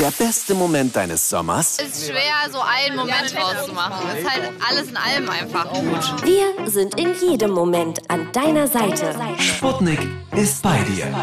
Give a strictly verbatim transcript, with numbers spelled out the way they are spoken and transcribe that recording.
Der beste Moment deines Sommers? Es ist schwer, so einen Moment rauszumachen. Es ist halt alles in allem einfach gut. Wir sind in jedem Moment an deiner Seite. Sputnik ist bei dir.